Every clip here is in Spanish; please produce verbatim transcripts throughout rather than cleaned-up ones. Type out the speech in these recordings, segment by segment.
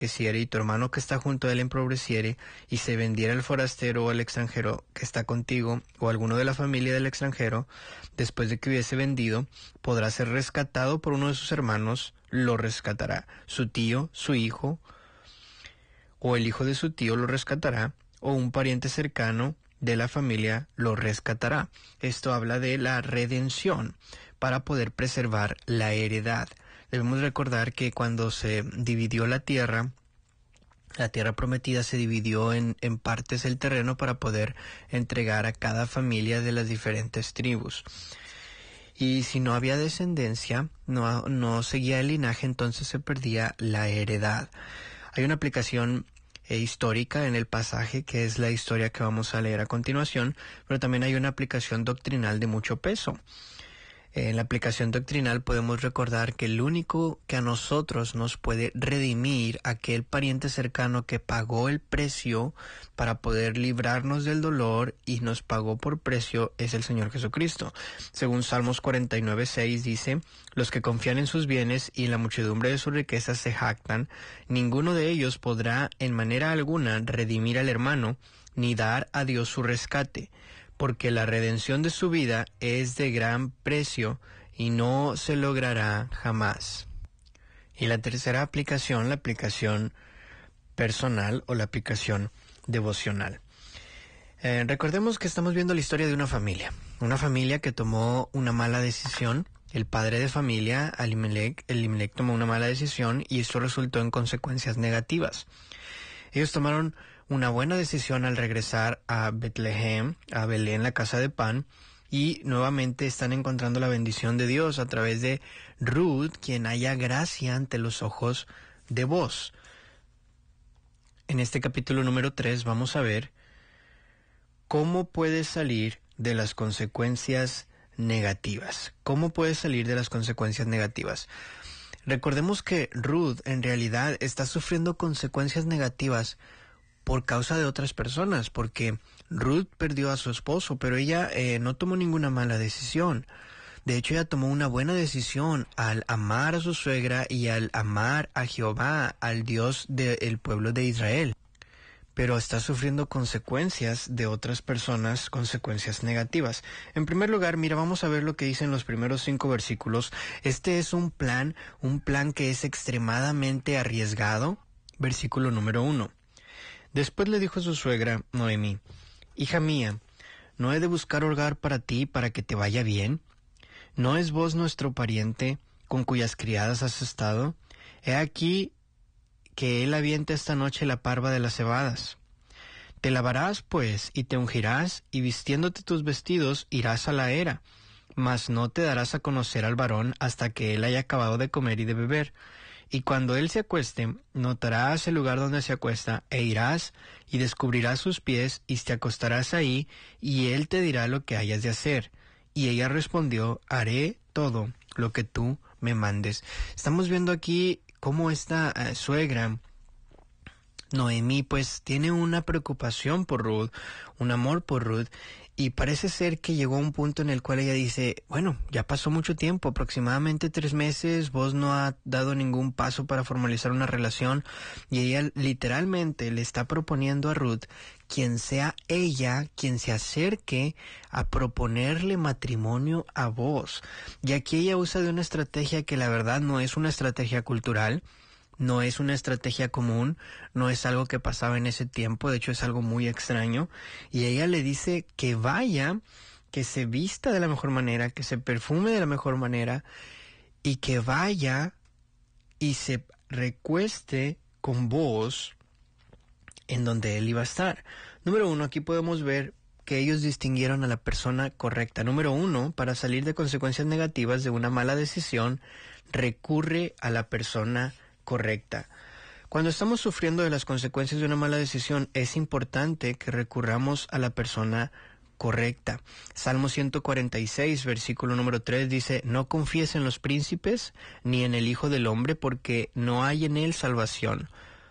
enriqueciere y tu hermano que está junto a él empobreciere, y se vendiera el forastero o el extranjero que está contigo, o alguno de la familia del extranjero, después de que hubiese vendido, podrá ser rescatado por uno de sus hermanos, lo rescatará. Su tío, su hijo, o el hijo de su tío lo rescatará, o un pariente cercano de la familia lo rescatará. Esto habla de la redención para poder preservar la heredad. Debemos recordar que cuando se dividió la tierra, la tierra prometida se dividió en, en partes del terreno para poder entregar a cada familia de las diferentes tribus. Y si no había descendencia, no, no seguía el linaje, entonces se perdía la heredad. Hay una aplicación eh, histórica en el pasaje, que es la historia que vamos a leer a continuación, pero también hay una aplicación doctrinal de mucho peso. En la aplicación doctrinal podemos recordar que el único que a nosotros nos puede redimir, aquel pariente cercano que pagó el precio para poder librarnos del dolor y nos pagó por precio, es el Señor Jesucristo. Según Salmos cuarenta y nueve, seis dice: los que confían en sus bienes y en la muchedumbre de sus riquezas se jactan, ninguno de ellos podrá en manera alguna redimir al hermano, ni dar a Dios su rescate, porque la redención de su vida es de gran precio y no se logrará jamás. Y la tercera aplicación, la aplicación personal o la aplicación devocional. Eh, recordemos que estamos viendo la historia de una familia, una familia que tomó una mala decisión. El padre de familia, Elimelech, Elimelech tomó una mala decisión y esto resultó en consecuencias negativas. Ellos tomaron una buena decisión al regresar a Betlehem, a Belén, la casa de pan, y nuevamente están encontrando la bendición de Dios a través de Ruth, quien halla gracia ante los ojos de Boaz. En este capítulo número tres vamos a ver cómo puedes salir de las consecuencias negativas. ¿Cómo puedes salir de las consecuencias negativas? Recordemos que Ruth en realidad está sufriendo consecuencias negativas por causa de otras personas, porque Ruth perdió a su esposo, pero ella eh, no tomó ninguna mala decisión. De hecho, ella tomó una buena decisión al amar a su suegra y al amar a Jehová, al Dios del pueblo de Israel. Pero está sufriendo consecuencias de otras personas, consecuencias negativas. En primer lugar, mira, vamos a ver lo que dicen los primeros cinco versículos. Este es un plan, un plan que es extremadamente arriesgado. Versículo número uno. Después le dijo a su suegra, Noemí: hija mía, ¿no he de buscar hogar para ti para que te vaya bien? ¿No es vos nuestro pariente con cuyas criadas has estado? He aquí que él avienta esta noche la parva de las cebadas. Te lavarás, pues, y te ungirás, y vistiéndote tus vestidos irás a la era, mas no te darás a conocer al varón hasta que él haya acabado de comer y de beber. Y cuando él se acueste, notarás el lugar donde se acuesta, e irás y descubrirás sus pies, y te acostarás ahí, y él te dirá lo que hayas de hacer. Y ella respondió: haré todo lo que tú me mandes. Estamos viendo aquí cómo esta uh, suegra, Noemí, pues tiene una preocupación por Ruth, un amor por Ruth, y parece ser que llegó a un punto en el cual ella dice: bueno, ya pasó mucho tiempo, aproximadamente tres meses, vos no has dado ningún paso para formalizar una relación, y ella literalmente le está proponiendo a Ruth quien sea ella quien se acerque a proponerle matrimonio a vos. Y aquí ella usa de una estrategia que la verdad no es una estrategia cultural, no es una estrategia común, no es algo que pasaba en ese tiempo, de hecho es algo muy extraño, y ella le dice que vaya, que se vista de la mejor manera, que se perfume de la mejor manera, y que vaya y se recueste con vos en donde él iba a estar. Número uno, aquí podemos ver que ellos distinguieron a la persona correcta. Número uno, para salir de consecuencias negativas de una mala decisión, recurre a la persona correcta. Cuando estamos sufriendo de las consecuencias de una mala decisión, es importante que recurramos a la persona correcta. Salmo ciento cuarenta y seis, versículo número tres dice: no confíes en los príncipes ni en el Hijo del Hombre, porque no hay en él salvación.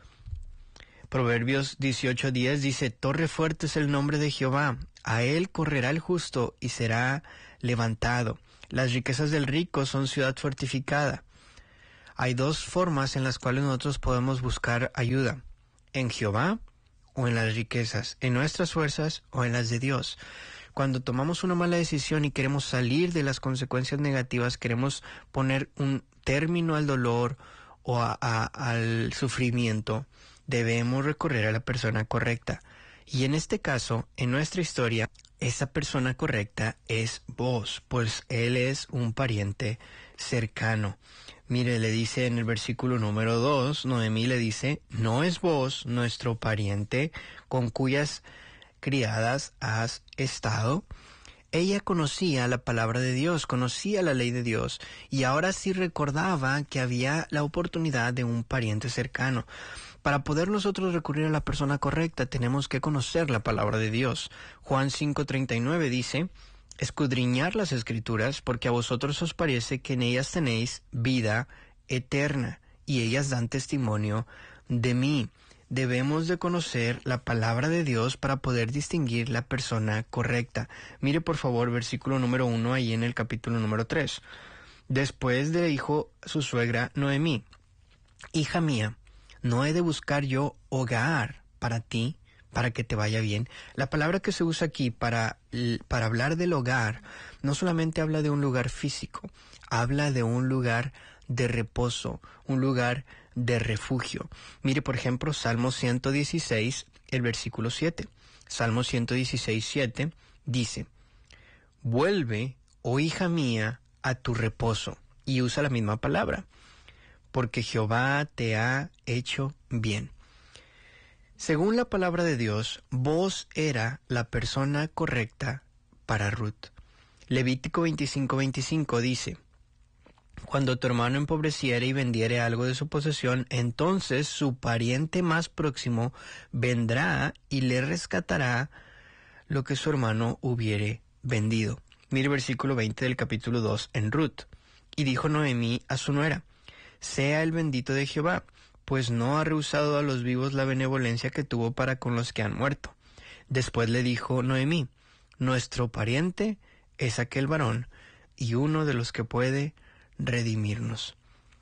Proverbios dieciocho diez dice: torre fuerte es el nombre de Jehová, a él correrá el justo y será levantado. Las riquezas del rico son ciudad fortificada. Hay dos formas en las cuales nosotros podemos buscar ayuda: en Jehová o en las riquezas, en nuestras fuerzas o en las de Dios. Cuando tomamos una mala decisión y queremos salir de las consecuencias negativas, queremos poner un término al dolor o a, a, al sufrimiento, debemos recurrir a la persona correcta. Y en este caso, en nuestra historia, esa persona correcta es Booz, pues él es un pariente cercano. Mire, le dice en el versículo número dos, Noemí le dice: ¿no es Booz nuestro pariente con cuyas criadas has estado? Ella conocía la palabra de Dios, conocía la ley de Dios, y ahora sí recordaba que había la oportunidad de un pariente cercano. Para poder nosotros recurrir a la persona correcta, tenemos que conocer la palabra de Dios. Juan cinco treinta y nueve dice: escudriñar las Escrituras, porque a vosotros os parece que en ellas tenéis vida eterna, y ellas dan testimonio de mí. Debemos de conocer la palabra de Dios para poder distinguir la persona correcta. Mire por favor versículo número uno ahí en el capítulo número tres. Después le dijo su suegra Noemí: hija mía, ¿no he de buscar yo hogar para ti, para que te vaya bien? La palabra que se usa aquí para, para hablar del hogar no solamente habla de un lugar físico, habla de un lugar de reposo, un lugar de refugio. Mire, por ejemplo, Salmo ciento dieciséis, el versículo siete. Salmo ciento dieciséis, siete dice: vuelve, oh hija mía, a tu reposo. Y usa la misma palabra: porque Jehová te ha hecho bien. Según la palabra de Dios, Booz era la persona correcta para Ruth. Levítico veinticinco, veinticinco dice: cuando tu hermano empobreciere y vendiere algo de su posesión, entonces su pariente más próximo vendrá y le rescatará lo que su hermano hubiere vendido. Mire el versículo veinte del capítulo dos en Ruth. Y dijo Noemí a su nuera: sea el bendito de Jehová, pues no ha rehusado a los vivos la benevolencia que tuvo para con los que han muerto. Después le dijo Noemí: nuestro pariente es aquel varón, y uno de los que puede redimirnos.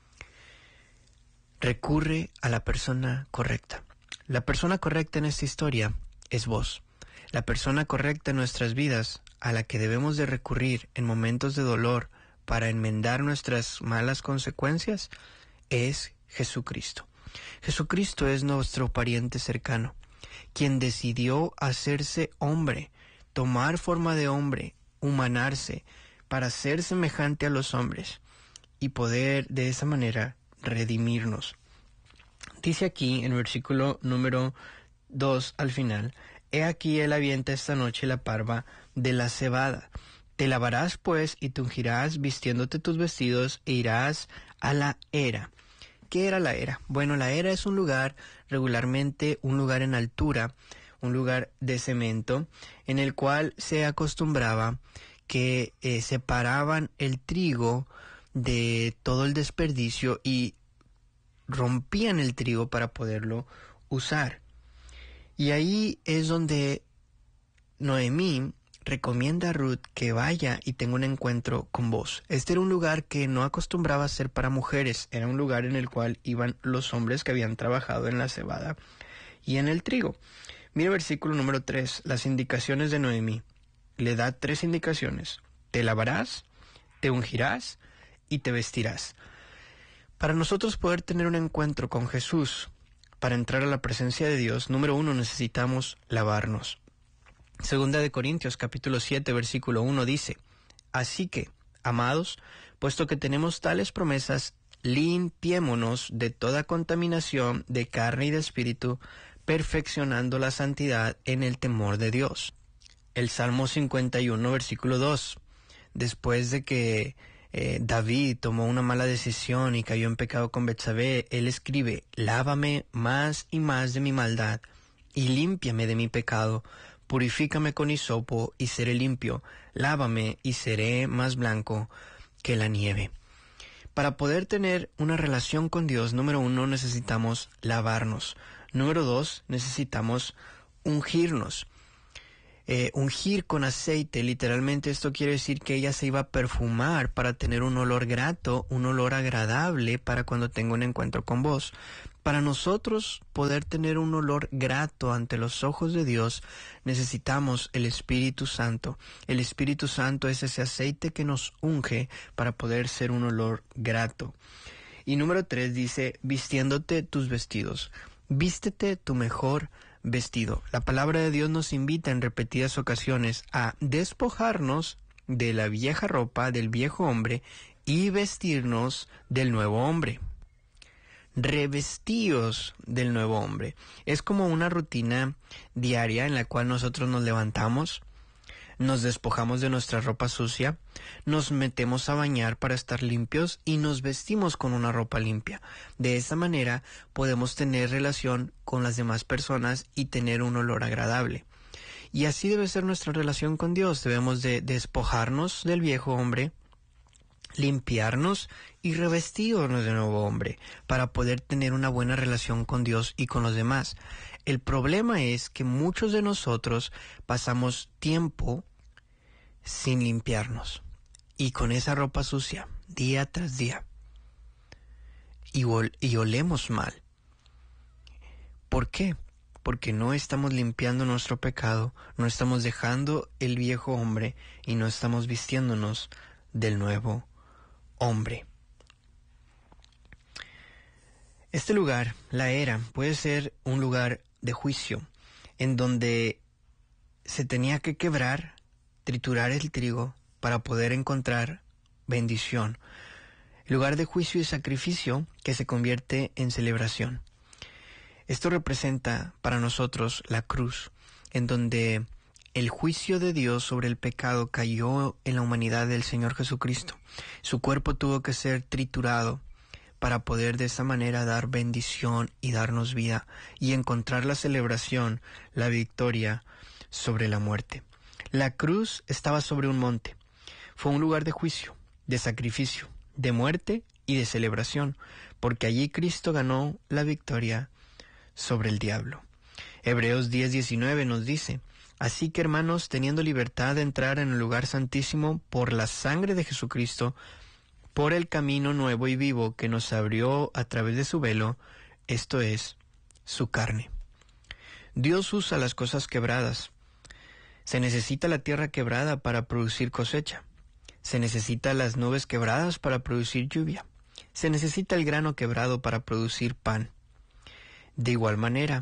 Recurre a la persona correcta. La persona correcta en esta historia es Booz. La persona correcta en nuestras vidas, a la que debemos de recurrir en momentos de dolor para enmendar nuestras malas consecuencias, es Jesucristo. Jesucristo es nuestro pariente cercano, quien decidió hacerse hombre, tomar forma de hombre, humanarse, para ser semejante a los hombres y poder de esa manera redimirnos. Dice aquí en el versículo número dos al final: he aquí él avienta esta noche la parva de la cebada. Te lavarás pues y te ungirás vistiéndote tus vestidos e irás a la era. ¿Qué era la era? Bueno, la era es un lugar, regularmente un lugar en altura, un lugar de cemento, en el cual se acostumbraba que eh, separaban el trigo de todo el desperdicio y rompían el trigo para poderlo usar. Y ahí es donde Noemí recomienda a Ruth que vaya y tenga un encuentro con Booz. Este era un lugar que no acostumbraba a ser para mujeres, era un lugar en el cual iban los hombres que habían trabajado en la cebada y en el trigo. Mira versículo número tres, las indicaciones de Noemí. Le da tres indicaciones: te lavarás, te ungirás y te vestirás. Para nosotros poder tener un encuentro con Jesús, para entrar a la presencia de Dios, número uno, necesitamos lavarnos. Segunda de Corintios capítulo siete versículo uno dice: así que, amados, puesto que tenemos tales promesas, limpiémonos de toda contaminación de carne y de espíritu, perfeccionando la santidad en el temor de Dios. El Salmo cincuenta y uno versículo dos: después de que eh, David tomó una mala decisión y cayó en pecado con Betsabé, él escribe: lávame más y más de mi maldad y límpiame de mi pecado. Purifícame con hisopo y seré limpio, lávame y seré más blanco que la nieve. Para poder tener una relación con Dios, número uno, necesitamos lavarnos. Número dos, necesitamos ungirnos. Eh, ungir con aceite, literalmente esto quiere decir que ella se iba a perfumar para tener un olor grato, un olor agradable para cuando tenga un encuentro con vos. Para nosotros poder tener un olor grato ante los ojos de Dios, necesitamos el Espíritu Santo. El Espíritu Santo es ese aceite que nos unge para poder ser un olor grato. Y número tres dice, vistiéndote tus vestidos. Vístete tu mejor vestido. La palabra de Dios nos invita en repetidas ocasiones a despojarnos de la vieja ropa del viejo hombre y vestirnos del nuevo hombre. Revestíos del nuevo hombre. Es como una rutina diaria en la cual nosotros nos levantamos, nos despojamos de nuestra ropa sucia, nos metemos a bañar para estar limpios y nos vestimos con una ropa limpia. De esa manera podemos tener relación con las demás personas y tener un olor agradable. Y así debe ser nuestra relación con Dios. Debemos de despojarnos del viejo hombre, limpiarnos y revestirnos de nuevo hombre para poder tener una buena relación con Dios y con los demás. El problema es que muchos de nosotros pasamos tiempo sin limpiarnos y con esa ropa sucia día tras día y, ol- y olemos mal. ¿Por qué? Porque no estamos limpiando nuestro pecado, no estamos dejando el viejo hombre y no estamos vistiéndonos del nuevo hombre. Este lugar, la era, puede ser un lugar de juicio en donde se tenía que quebrar, triturar el trigo para poder encontrar bendición. Lugar de juicio y sacrificio que se convierte en celebración. Esto representa para nosotros la cruz, en donde el juicio de Dios sobre el pecado cayó en la humanidad del Señor Jesucristo. Su cuerpo tuvo que ser triturado para poder de esa manera dar bendición y darnos vida y encontrar la celebración, la victoria sobre la muerte. La cruz estaba sobre un monte. Fue un lugar de juicio, de sacrificio, de muerte y de celebración, porque allí Cristo ganó la victoria sobre el diablo. Hebreos diez diecinueve nos dice, así que hermanos, teniendo libertad de entrar en el lugar santísimo por la sangre de Jesucristo, por el camino nuevo y vivo que nos abrió a través de su velo, esto es, su carne. Dios usa las cosas quebradas. Se necesita la tierra quebrada para producir cosecha. Se necesita las nubes quebradas para producir lluvia. Se necesita el grano quebrado para producir pan. De igual manera,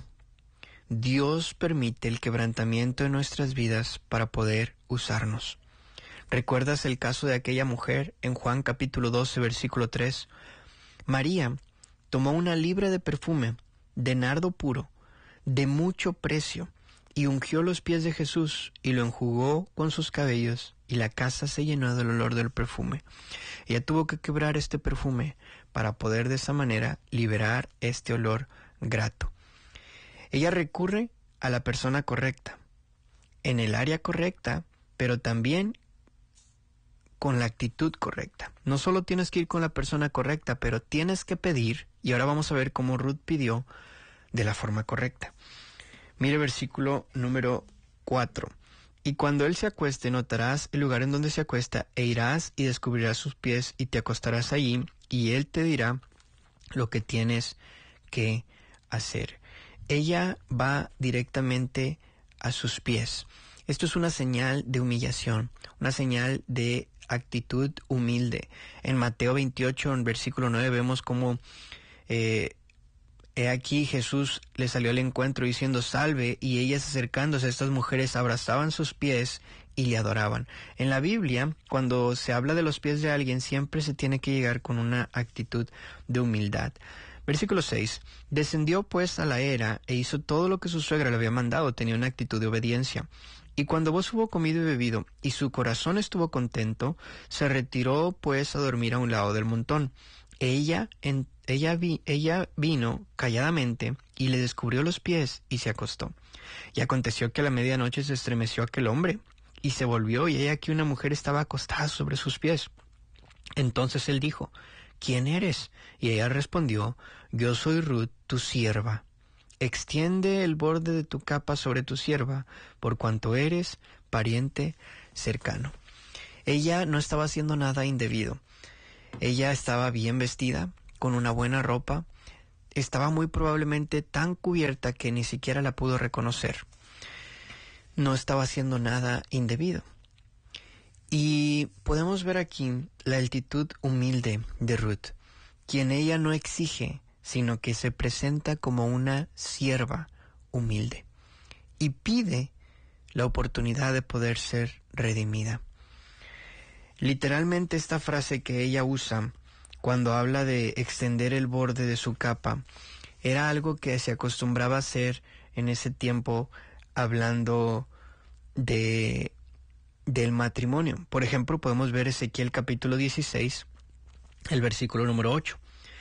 Dios permite el quebrantamiento de nuestras vidas para poder usarnos. ¿Recuerdas el caso de aquella mujer en Juan capítulo doce, versículo tres? María tomó una libra de perfume, de nardo puro, de mucho precio, y ungió los pies de Jesús y lo enjugó con sus cabellos, y la casa se llenó del olor del perfume. Ella tuvo que quebrar este perfume para poder de esa manera liberar este olor grato. Ella recurre a la persona correcta, en el área correcta, pero también con la actitud correcta. No solo tienes que ir con la persona correcta, pero tienes que pedir, y ahora vamos a ver cómo Ruth pidió de la forma correcta. Mire versículo número cuatro. Y cuando él se acueste, notarás el lugar en donde se acuesta, e irás y descubrirás sus pies, y te acostarás allí, y él te dirá lo que tienes que hacer. Ella va directamente a sus pies. Esto es una señal de humillación, una señal de actitud humilde. En Mateo veintiocho, en versículo nueve, vemos cómo eh, he aquí Jesús le salió al encuentro diciendo salve, y ellas acercándose a estas mujeres abrazaban sus pies y le adoraban. En la Biblia, cuando se habla de los pies de alguien, siempre se tiene que llegar con una actitud de humildad. Versículo seis. Descendió pues a la era e hizo todo lo que su suegra le había mandado. Tenía una actitud de obediencia. Y cuando vos hubo comido y bebido, y su corazón estuvo contento, se retiró pues a dormir a un lado del montón. Ella, en, ella, vi, ella vino calladamente y le descubrió los pies y se acostó. Y aconteció que a la medianoche se estremeció aquel hombre y se volvió, y ella aquí una mujer estaba acostada sobre sus pies. Entonces él dijo, ¿quién eres? Y ella respondió, yo soy Ruth, tu sierva. extiende el borde de tu capa sobre tu sierva, por cuanto eres pariente cercano. Ella no estaba haciendo nada indebido. Ella estaba bien vestida, con una buena ropa, estaba muy probablemente tan cubierta que ni siquiera la pudo reconocer. No estaba haciendo nada indebido. Y podemos ver aquí la actitud humilde de Ruth, quien ella no exige, sino que se presenta como una sierva humilde y pide la oportunidad de poder ser redimida. Literalmente esta frase que ella usa cuando habla de extender el borde de su capa era algo que se acostumbraba a hacer en ese tiempo hablando de del matrimonio. Por ejemplo, podemos ver Ezequiel capítulo dieciséis, el versículo número ocho.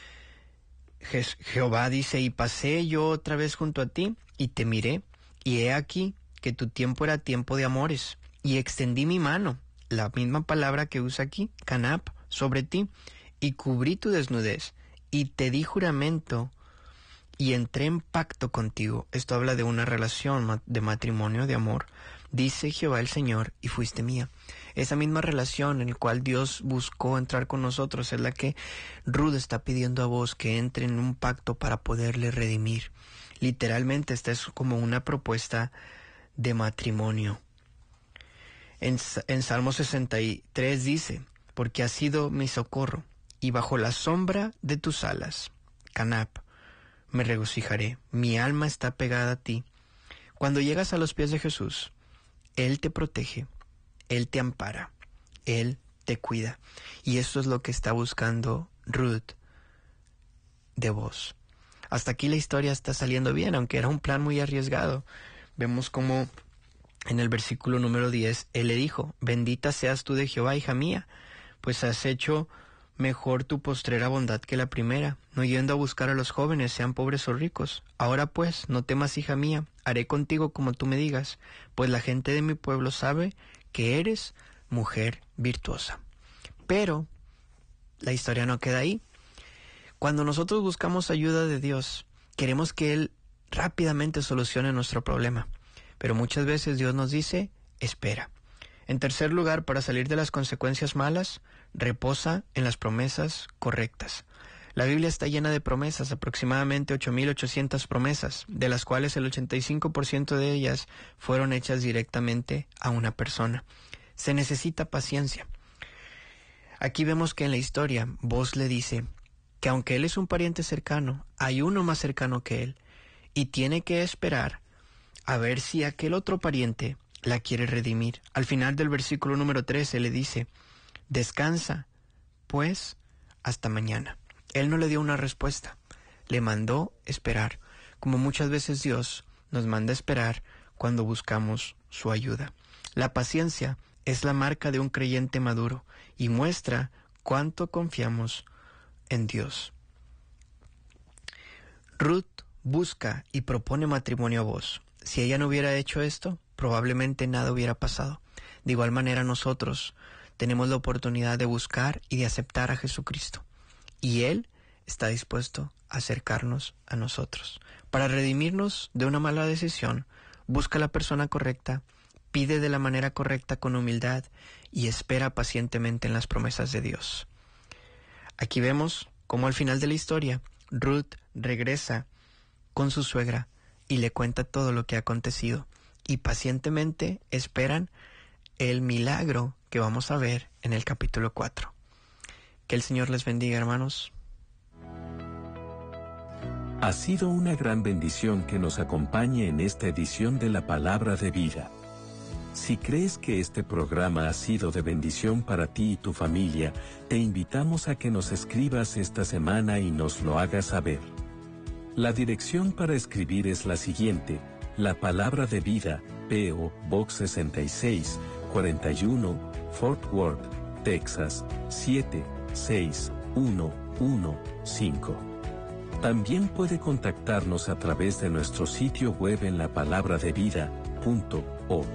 Je- Jehová dice, y pasé yo otra vez junto a ti, y te miré, y he aquí que tu tiempo era tiempo de amores, y extendí mi mano, la misma palabra que usa aquí, canap, sobre ti, y cubrí tu desnudez, y te di juramento, y entré en pacto contigo. Esto habla de una relación de matrimonio, de amor. Dice Jehová el Señor, y fuiste mía. Esa misma relación en la cual Dios buscó entrar con nosotros es la que Ruth está pidiendo a vos, que entre en un pacto para poderle redimir. Literalmente esta es como una propuesta de matrimonio. En, en Salmo sesenta y tres dice, porque has sido mi socorro, y bajo la sombra de tus alas, canap, me regocijaré, mi alma está pegada a ti. Cuando llegas a los pies de Jesús, Él te protege, Él te ampara, Él te cuida. Y eso es lo que está buscando Ruth de vos. Hasta aquí la historia está saliendo bien, aunque era un plan muy arriesgado. Vemos como en el versículo número diez, Él le dijo, bendita seas tú de Jehová, hija mía, pues has hecho mejor tu postrera bondad que la primera, no yendo a buscar a los jóvenes, sean pobres o ricos. Ahora pues, no temas, hija mía, haré contigo como tú me digas, pues la gente de mi pueblo sabe que eres mujer virtuosa. Pero la historia no queda ahí. Cuando nosotros buscamos ayuda de Dios, queremos que Él rápidamente solucione nuestro problema. Pero muchas veces Dios nos dice, espera. En tercer lugar, para salir de las consecuencias malas, reposa en las promesas correctas. La Biblia está llena de promesas, aproximadamente ocho mil ochocientas promesas, de las cuales el ochenta y cinco por ciento de ellas fueron hechas directamente a una persona. Se necesita paciencia. Aquí vemos que en la historia, Boaz le dice que aunque él es un pariente cercano, hay uno más cercano que él, y tiene que esperar a ver si aquel otro pariente la quiere redimir. Al final del versículo número trece le dice, descansa, pues, hasta mañana. Él no le dio una respuesta, le mandó esperar, como muchas veces Dios nos manda esperar cuando buscamos su ayuda. La paciencia es la marca de un creyente maduro y muestra cuánto confiamos en Dios. Ruth busca y propone matrimonio a vos. Si ella no hubiera hecho esto, probablemente nada hubiera pasado. De igual manera nosotros tenemos la oportunidad de buscar y de aceptar a Jesucristo. Y Él está dispuesto a acercarnos a nosotros. Para redimirnos de una mala decisión, busca a la persona correcta, pide de la manera correcta con humildad y espera pacientemente en las promesas de Dios. Aquí vemos cómo al final de la historia, Ruth regresa con su suegra y le cuenta todo lo que ha acontecido y pacientemente esperan el milagro que vamos a ver en el capítulo cuatro. Que el Señor les bendiga, hermanos. Ha sido una gran bendición que nos acompañe en esta edición de la Palabra de Vida. Si crees que este programa ha sido de bendición para ti y tu familia, te invitamos a que nos escribas esta semana y nos lo hagas saber. La dirección para escribir es la siguiente: La Palabra de Vida, P O Box sesenta y seis, cuarenta y uno, Fort Worth, Texas, siete seis uno uno cinco. También puede contactarnos a través de nuestro sitio web en la palabra de vida punto org.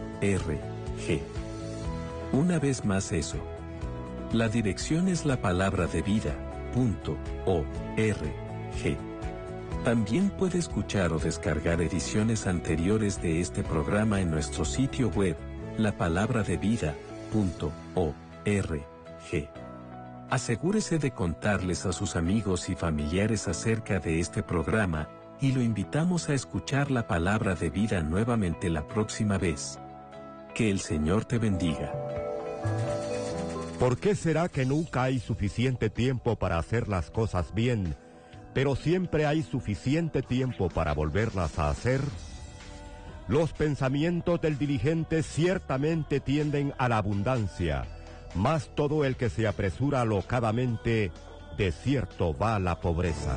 Una vez más eso. La dirección es la palabra de vida punto org. También puede escuchar o descargar ediciones anteriores de este programa en nuestro sitio web, la palabra de vida punto org. Asegúrese de contarles a sus amigos y familiares acerca de este programa, y lo invitamos a escuchar la palabra de vida nuevamente la próxima vez. Que el Señor te bendiga. ¿Por qué será que nunca hay suficiente tiempo para hacer las cosas bien, pero siempre hay suficiente tiempo para volverlas a hacer? Los pensamientos del diligente ciertamente tienden a la abundancia, mas todo el que se apresura alocadamente, de cierto va a la pobreza.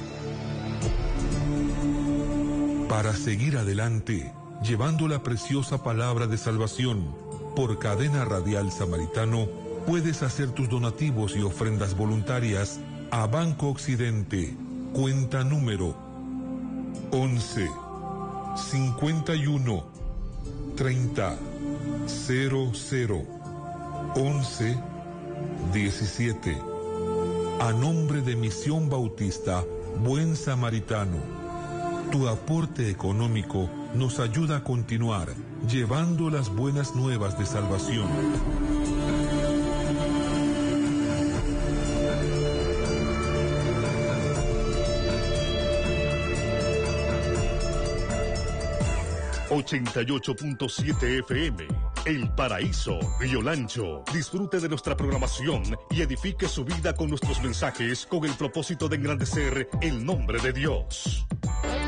Para seguir adelante, llevando la preciosa palabra de salvación, por Cadena Radial Samaritano, puedes hacer tus donativos y ofrendas voluntarias a Banco Occidente, cuenta número once, cincuenta y uno, treinta, cero cero, once, diecisiete. A nombre de Misión Bautista Buen Samaritano, tu aporte económico nos ayuda a continuar llevando las buenas nuevas de salvación. ochenta y ocho punto siete F M, El Paraíso, Río Lancho. Disfrute de nuestra programación y edifique su vida con nuestros mensajes con el propósito de engrandecer el nombre de Dios.